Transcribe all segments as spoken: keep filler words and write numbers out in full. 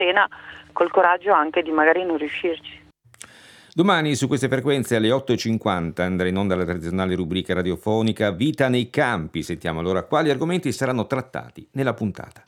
pena col coraggio anche di magari non riuscirci. Domani su queste frequenze alle otto e cinquanta andrà in onda la tradizionale rubrica radiofonica Vita nei campi. Sentiamo allora quali argomenti saranno trattati nella puntata.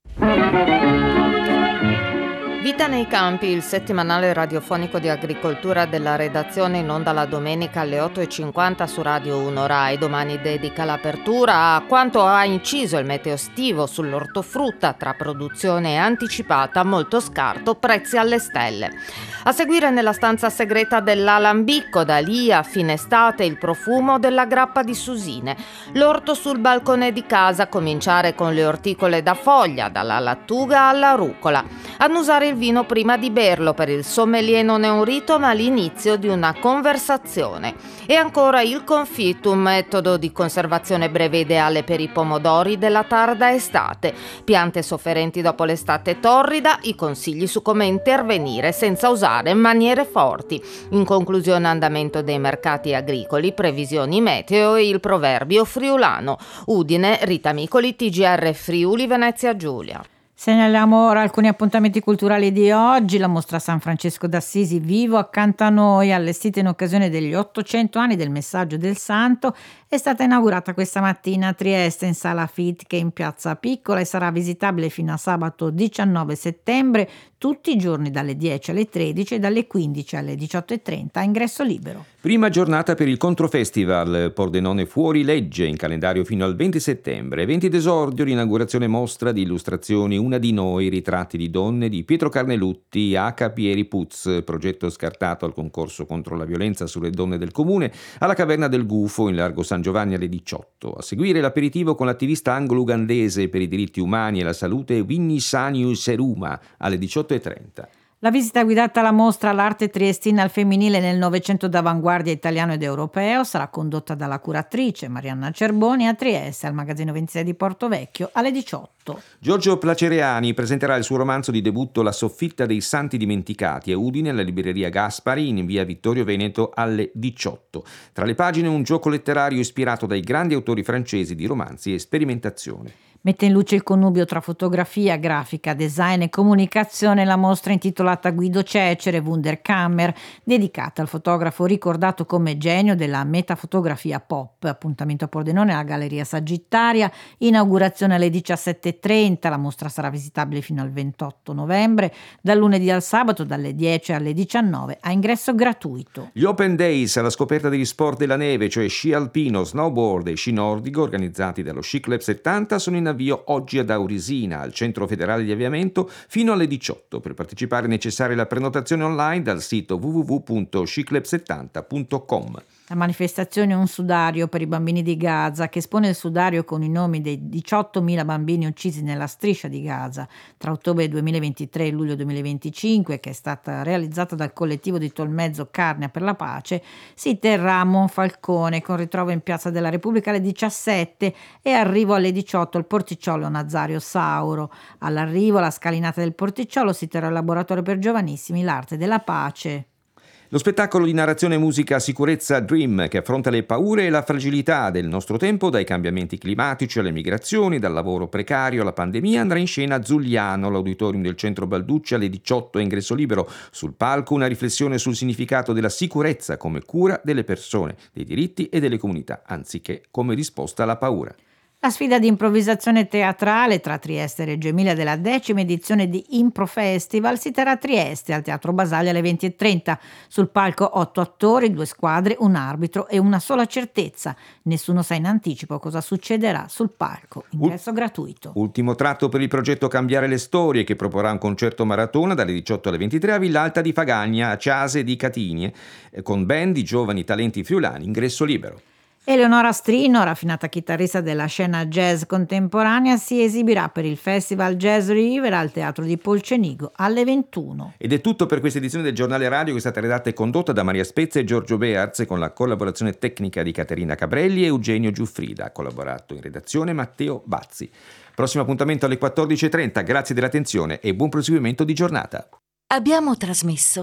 Vita nei campi, il settimanale radiofonico di agricoltura della redazione, in onda la domenica alle otto e cinquanta su Radio uno Rai. Domani dedica l'apertura a quanto ha inciso il meteo estivo sull'ortofrutta, tra produzione anticipata, molto scarto, prezzi alle stelle. A seguire nella stanza segreta dell'Alambicco, da lì a fine estate il profumo della grappa di Susine. L'orto sul balcone di casa, cominciare con le orticole da foglia, dalla lattuga alla rucola. Annusare il vino prima di berlo, per il sommelier non è un rito ma l'inizio di una conversazione. E ancora il confitum, metodo di conservazione breve ideale per i pomodori della tarda estate. Piante sofferenti dopo l'estate torrida, i consigli su come intervenire senza usare maniere forti. In conclusione, andamento dei mercati agricoli, previsioni meteo e il proverbio friulano. Udine, Rita Micoli, T G R Friuli Venezia Giulia. Segnaliamo ora alcuni appuntamenti culturali di oggi. La mostra San Francesco d'Assisi Vivo accanto a noi, allestita in occasione degli ottocento anni del Messaggio del Santo, è stata inaugurata questa mattina a Trieste in Sala Fit, che è in Piazza Piccola, e sarà visitabile fino a sabato diciannove settembre, tutti i giorni dalle dieci alle tredici e dalle quindici alle diciotto e trenta, a ingresso libero. Prima giornata per il Controfestival Pordenone Fuori Legge, in calendario fino al venti settembre. venti d'esordio, l'inaugurazione mostra di illustrazioni Una di noi, ritratti di donne di Pietro Carnelutti, H. Pieri Puz, progetto scartato al concorso contro la violenza sulle donne del comune, alla Caverna del Gufo in largo San Giovanni alle diciotto. A seguire l'aperitivo con l'attivista anglo-ugandese per i diritti umani e la salute Winnie Saniu Seruma alle diciotto e trenta. La visita guidata alla mostra L'arte triestina al femminile nel Novecento d'avanguardia italiano ed europeo sarà condotta dalla curatrice Marianna Cerboni a Trieste, al magazzino ventisei di Porto Vecchio, alle diciotto. Giorgio Placereani presenterà il suo romanzo di debutto La soffitta dei santi dimenticati a Udine, alla libreria Gaspari in via Vittorio Veneto alle diciotto. Tra le pagine un gioco letterario ispirato dai grandi autori francesi di romanzi e sperimentazione. Mette in luce il connubio tra fotografia, grafica, design e comunicazione la mostra intitolata Guido Cecere Wunderkammer, dedicata al fotografo ricordato come genio della metafotografia pop. Appuntamento a Pordenone alla Galleria Sagittaria, inaugurazione alle diciassette e trenta, la mostra sarà visitabile fino al ventotto novembre, dal lunedì al sabato dalle dieci alle diciannove, a ingresso gratuito. Gli Open Days alla scoperta degli sport della neve, cioè sci alpino, snowboard e sci nordico, organizzati dallo Sci Club settanta, sono in avvio oggi ad Aurisina, al Centro Federale di Avviamento, fino alle diciotto. Per partecipare è necessaria la prenotazione online dal sito w w w punto sci club settanta punto com. La manifestazione è un sudario per i bambini di Gaza, che espone il sudario con i nomi dei diciottomila bambini uccisi nella striscia di Gaza tra ottobre duemilaventitré e luglio duemilaventicinque, che è stata realizzata dal collettivo di Tolmezzo Carnia per la Pace. Si terrà a Monfalcone, con ritrovo in Piazza della Repubblica alle diciassette e arrivo alle diciotto al Porticciolo Nazario Sauro. All'arrivo alla scalinata del Porticciolo si terrà il laboratorio per giovanissimi L'arte della pace. Lo spettacolo di narrazione e musica Sicurezza Dream, che affronta le paure e la fragilità del nostro tempo, dai cambiamenti climatici alle migrazioni, dal lavoro precario alla pandemia, andrà in scena a Zugliano, l'auditorium del Centro Balducci alle diciotto, a ingresso libero. Sul palco una riflessione sul significato della sicurezza come cura delle persone, dei diritti e delle comunità, anziché come risposta alla paura. La sfida di improvvisazione teatrale tra Trieste e Reggio Emilia della decima edizione di Impro Festival si terrà a Trieste, al Teatro Basaglia alle venti e trenta. Sul palco otto attori, due squadre, un arbitro e una sola certezza: nessuno sa in anticipo cosa succederà sul palco. Ingresso U- gratuito. Ultimo tratto per il progetto Cambiare le Storie, che proporrà un concerto maratona dalle diciotto alle ventitré a Villa Alta di Fagagna, a Ciase di Catinie, con band di giovani talenti friulani, ingresso libero. Eleonora Strino, raffinata chitarrista della scena jazz contemporanea, si esibirà per il Festival Jazz River al Teatro di Polcenigo alle ventuno. Ed è tutto per questa edizione del Giornale Radio, che è stata redatta e condotta da Maria Spezia e Giorgio Bearz, con la collaborazione tecnica di Caterina Cabrelli e Eugenio Giuffrida. Ha collaborato in redazione Matteo Bazzi. Prossimo appuntamento alle quattordici e trenta. Grazie dell'attenzione e buon proseguimento di giornata. Abbiamo trasmesso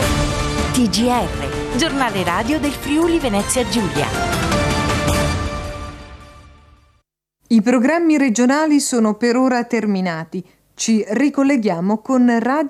T G R, Giornale Radio del Friuli Venezia Giulia. I programmi regionali sono per ora terminati. Ci ricolleghiamo con Radio